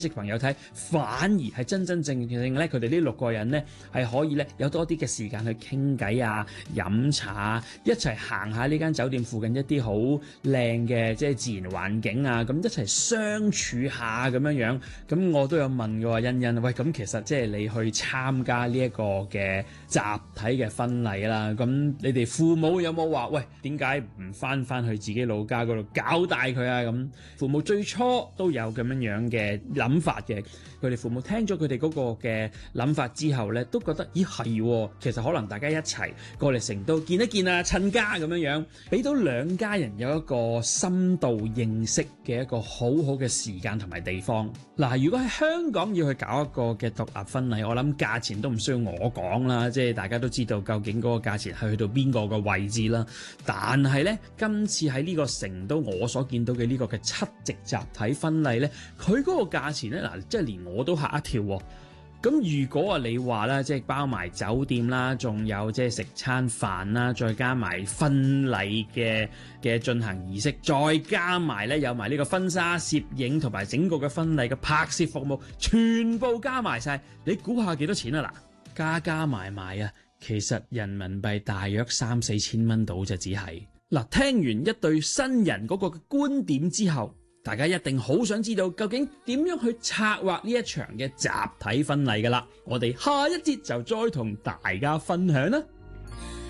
識朋友睇，反而係真真正正咧，佢哋呢6個人咧係可以咧有多啲嘅時間去傾偈啊、飲茶啊，一齊行下呢間酒店附近一啲好靚嘅即係自然環境啊，咁一齊相處下咁樣樣。咁我都有問嘅喎，欣欣，喂，咁其實即係你去參加呢一個嘅集體嘅婚禮啦，咁你哋父母有冇話，喂，點解唔翻去自己老家嗰度搞大佢啊？咁父母最初都有咁樣樣嘅諗法嘅，佢哋父母聽咗佢哋嗰個嘅諗法之後咧，都覺得咦係喎，其實可能大家一齊過嚟成都見一見啊，親家咁樣樣，俾到兩家人有一個深度認識嘅一個好好嘅時間同埋地方。嗱，如果喺香港要去搞一個嘅獨立婚禮，我諗價錢都唔需要我講啦，即係大家都知道究竟嗰個價錢係去到邊個嘅位置啦。但係咧，今次喺呢個成都我所見到嘅呢個嘅7席集體婚禮咧，佢嗰個價錢咧，嗱，即係連我都嚇一跳喎。咁如果你話啦，即係包埋酒店啦，仲有即係食餐飯啦，再加埋婚禮嘅進行儀式，再加埋咧有埋呢個婚紗攝影同埋整個嘅婚禮嘅拍攝服務，全部加埋晒，你估下幾多錢啊？嗱，加埋啊，其實人民幣大約3-4千蚊到就只係。嗱，聽完一對新人嗰個觀點之後，大家一定好想知道究竟點樣去策劃呢一場嘅集體婚禮㗎啦。我哋下一節就再同大家分享啦。